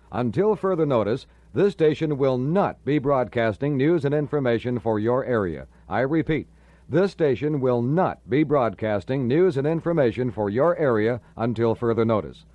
Until further notice, this station will not be broadcasting news and information for your area. I repeat, this station will not be broadcasting news and information for your area until further notice.